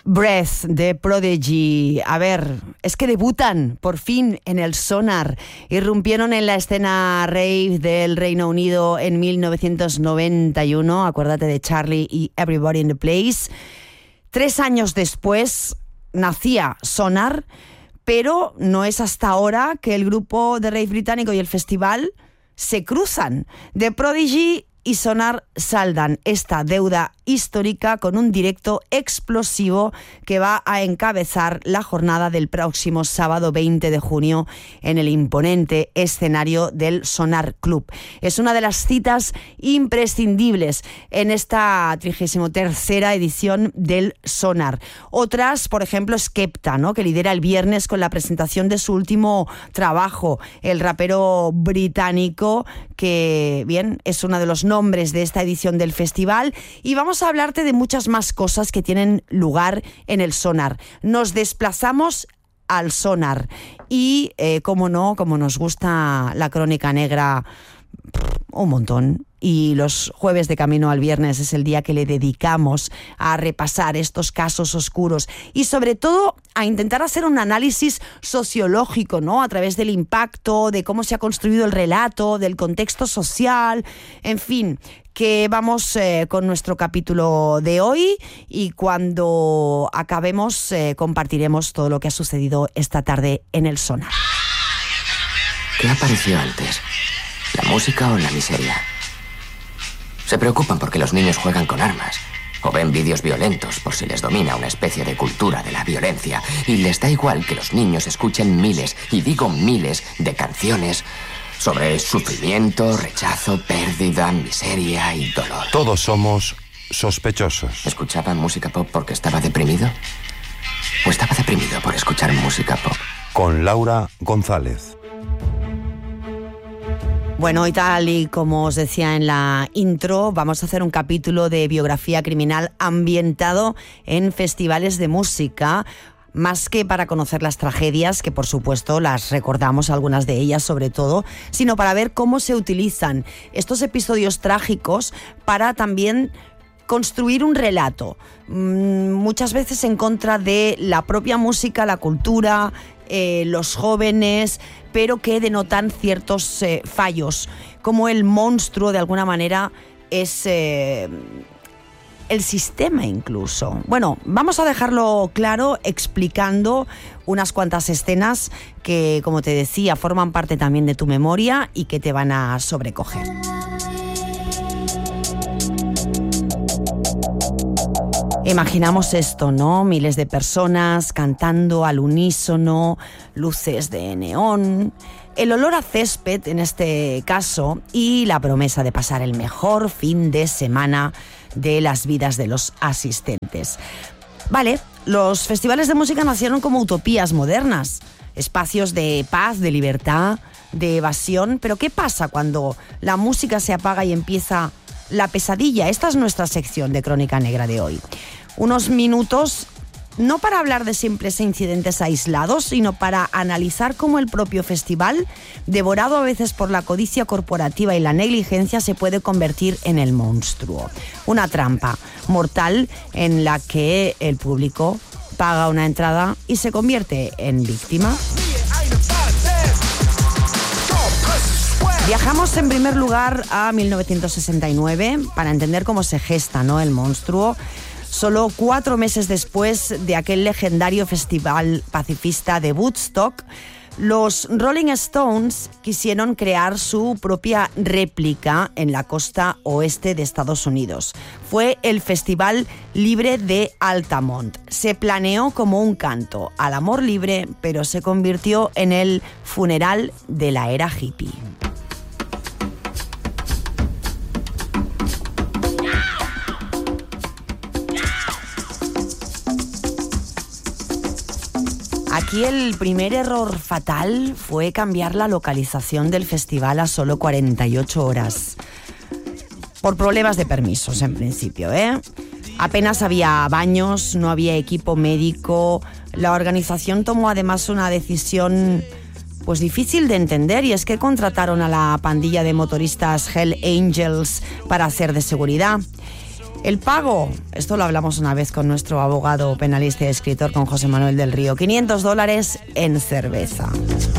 Breath de Prodigy. A ver, es que debutan por fin en el Sonar. Irrumpieron en la escena rave del Reino Unido en 1991. Acuérdate de Charlie y Everybody in the Place. 3 años después nacía Sonar, pero no es hasta ahora que el grupo de rave británico y el festival se cruzan. The Prodigy y Sonar saldan esta deuda histórica con un directo explosivo que va a encabezar la jornada del próximo sábado 20 de junio en el imponente escenario del Sonar Club. Es una de las citas imprescindibles en esta 33ª edición del Sonar. Otras, por ejemplo, Skepta, ¿no?, que lidera el viernes con la presentación de su último trabajo, el rapero británico, que bien, es uno de los nombres de esta edición del festival, y vamos a hablarte de muchas más cosas que tienen lugar en el Sonar. Nos desplazamos al Sonar y, como no, como nos gusta la crónica negra un montón, y los jueves de camino al viernes es el día que le dedicamos a repasar estos casos oscuros y sobre todo a intentar hacer un análisis sociológico, ¿no?, a través del impacto, de cómo se ha construido el relato, del contexto social, en fin, que vamos con nuestro capítulo de hoy, y cuando acabemos compartiremos todo lo que ha sucedido esta tarde en el Sonar. ¿Qué apareció antes? ¿La música o la miseria? Se preocupan porque los niños juegan con armas o ven vídeos violentos por si les domina una especie de cultura de la violencia, y les da igual que los niños escuchen miles, y digo miles, de canciones sobre sufrimiento, rechazo, pérdida, miseria y dolor. Todos somos sospechosos. ¿Escuchaba música pop porque estaba deprimido? ¿O estaba deprimido por escuchar música pop? Con Laura González. Bueno, y tal y como os decía en la intro, vamos a hacer un capítulo de biografía criminal ambientado en festivales de música, más que para conocer las tragedias, que por supuesto las recordamos, algunas de ellas sobre todo, sino para ver cómo se utilizan estos episodios trágicos para también construir un relato, muchas veces en contra de la propia música, la cultura, los jóvenes, pero que denotan ciertos fallos, como el monstruo de alguna manera es el sistema incluso. Bueno, vamos a dejarlo claro explicando unas cuantas escenas que, como te decía, forman parte también de tu memoria y que te van a sobrecoger. Imaginamos esto, ¿no? Miles de personas cantando al unísono, luces de neón, el olor a césped en este caso, y la promesa de pasar el mejor fin de semana de las vidas de los asistentes. Vale, los festivales de música nacieron como utopías modernas, espacios de paz, de libertad, de evasión, pero ¿qué pasa cuando la música se apaga y empieza la pesadilla? Esta es nuestra sección de Crónica Negra de hoy. Unos minutos, no para hablar de simples incidentes aislados, sino para analizar cómo el propio festival, devorado a veces por la codicia corporativa y la negligencia, se puede convertir en el monstruo. Una trampa mortal en la que el público paga una entrada y se convierte en víctima. Viajamos en primer lugar a 1969 para entender cómo se gesta, ¿no?, el monstruo. Solo 4 meses después de aquel legendario festival pacifista de Woodstock, los Rolling Stones quisieron crear su propia réplica en la costa oeste de Estados Unidos. Fue el Festival Libre de Altamont. Se planeó como un canto al amor libre, pero se convirtió en el funeral de la era hippie. Aquí el primer error fatal fue cambiar la localización del festival a solo 48 horas. Por problemas de permisos, en principio, Apenas había baños, no había equipo médico. La organización tomó además una decisión pues difícil de entender, y es que contrataron a la pandilla de motoristas Hell Angels para hacer de seguridad. El pago, esto lo hablamos una vez con nuestro abogado penalista y escritor, con José Manuel del Río, $500 en cerveza.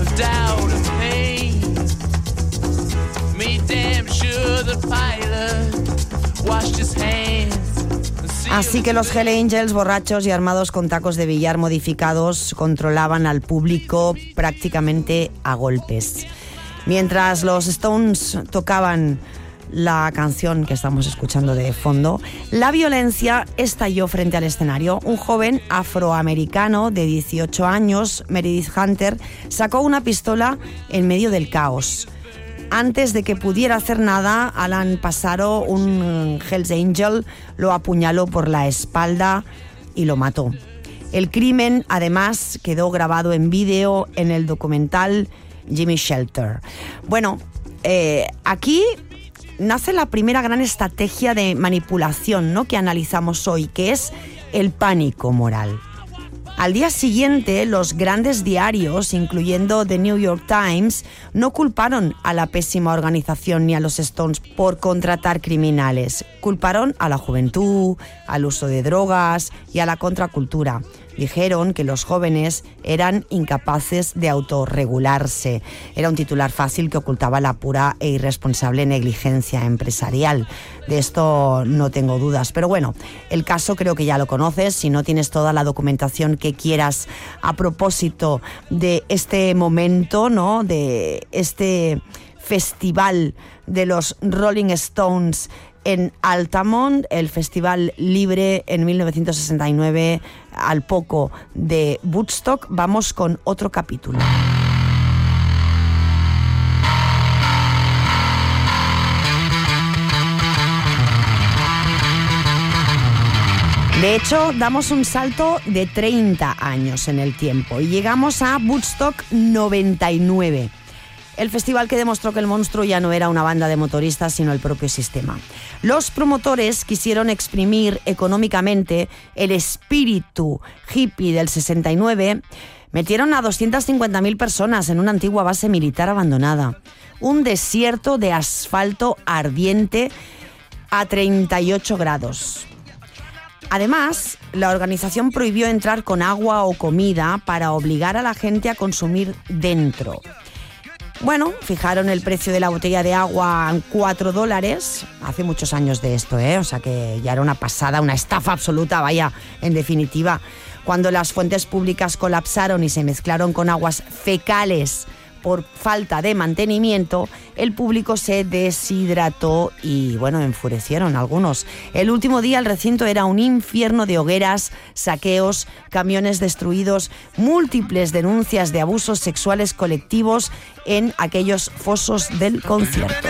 Así que los Hell Angels, borrachos y armados con tacos de billar modificados, controlaban al público prácticamente a golpes. Mientras los Stones tocaban la canción que estamos escuchando de fondo, la violencia estalló frente al escenario. Un joven afroamericano de 18 años, Meredith Hunter, sacó una pistola en medio del caos. Antes de que pudiera hacer nada, Alan Passaro, un Hells Angel, lo apuñaló por la espalda y lo mató. El crimen, además, quedó grabado en vídeo en el documental Jimmy Shelter. Bueno, aquí nace la primera gran estrategia de manipulación, ¿no?, que analizamos hoy, que es el pánico moral. Al día siguiente, los grandes diarios, incluyendo The New York Times, no culparon a la pésima organización ni a los Stones por contratar criminales. Culparon a la juventud, al uso de drogas y a la contracultura. Dijeron que los jóvenes eran incapaces de autorregularse. Era un titular fácil que ocultaba la pura e irresponsable negligencia empresarial. De esto no tengo dudas. Pero bueno, el caso creo que ya lo conoces. Si no tienes toda la documentación que quieras a propósito de este momento, ¿no?, de este festival de los Rolling Stones en Altamont, el festival libre en 1969, al poco de Woodstock, vamos con otro capítulo. De hecho, damos un salto de 30 años en el tiempo y llegamos a Woodstock 99. El festival que demostró que el monstruo ya no era una banda de motoristas, sino el propio sistema. Los promotores quisieron exprimir económicamente el espíritu hippie del 69. Metieron a 250.000 personas en una antigua base militar abandonada. Un desierto de asfalto ardiente a 38 grados. Además, la organización prohibió entrar con agua o comida para obligar a la gente a consumir dentro. Bueno, fijaron el precio de la botella de agua en $4. Hace muchos años de esto, O sea que ya era una pasada, una estafa absoluta, vaya, en definitiva. Cuando las fuentes públicas colapsaron y se mezclaron con aguas fecales por falta de mantenimiento, el público se deshidrató y, bueno, enfurecieron algunos. El último día el recinto era un infierno de hogueras, saqueos, camiones destruidos, múltiples denuncias de abusos sexuales colectivos en aquellos fosos del concierto.